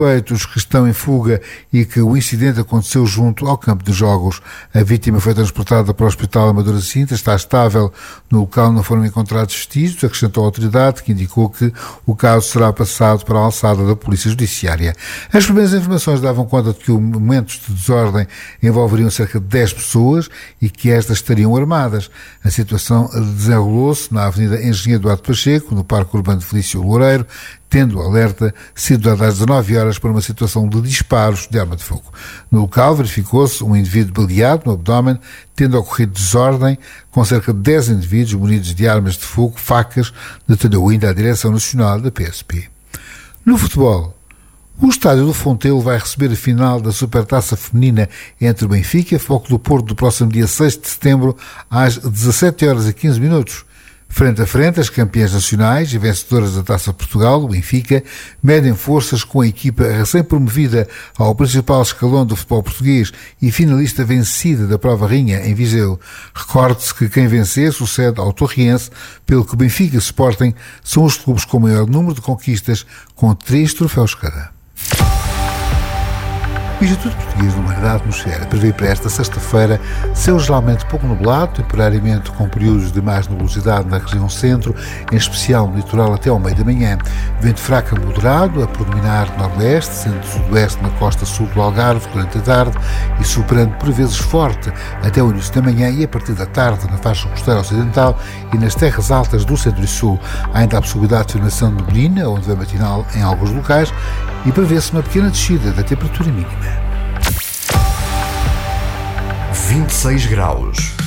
suspeitos que estão em fuga e que o incidente aconteceu junto ao campo de jogos. A vítima foi transportada para o Hospital Amadora Cinta, está estável. No local não foram encontrados vestígios, acrescentou a autoridade, que indicou que o caso será passado para a alçada da Polícia Judiciária. As primeiras informações davam conta de que momentos de desordem envolveriam cerca de 10 pessoas e que estas estariam armadas. A situação desenrolou-se na Avenida Engenheiro Eduardo Pacheco, no Parque Urbano de Felício Loureiro, tendo o alerta sido dado às 19 horas para uma situação de disparos de arma de fogo. No local verificou-se um indivíduo baleado no abdômen, tendo ocorrido desordem, com cerca de 10 indivíduos munidos de armas de fogo, facas, detalhou ainda a Direção Nacional da PSP. No futebol, o Estádio do Fontelo vai receber a final da Supertaça Feminina entre o Benfica e o Futebol Clube do Porto do próximo dia 6 de setembro, às 17h15. Frente a frente, as campeãs nacionais e vencedoras da Taça Portugal, o Benfica, medem forças com a equipa recém-promovida ao principal escalão do futebol português e finalista vencida da Prova Rainha em Viseu. Recorde-se que quem vencer sucede ao Torriense, pelo que o Benfica e o Sporting são os clubes com o maior número de conquistas, com 3 troféus cada. O Instituto Português de Humanidade Atmosfera prevê para esta sexta-feira céu geralmente pouco nublado, temporariamente com períodos de mais nebulosidade na região centro, em especial no litoral até ao meio da manhã. Vento fraco a moderado, a predominar nordeste, centro-sudoeste na costa sul do Algarve durante a tarde e soprando por vezes forte até o início da manhã e a partir da tarde na faixa costeira ocidental e nas terras altas do centro e sul. Há ainda a possibilidade de formação de neblina, onde vai matinal em alguns locais, e prevê-se uma pequena descida da temperatura mínima. 26 graus.